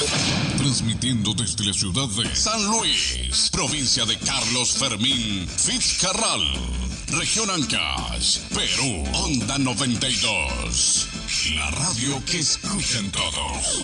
Transmitiendo desde la ciudad de San Luis, provincia de Carlos Fermín Fitzcarral, región Ancash, Perú, Onda 92. La radio que escuchan todos.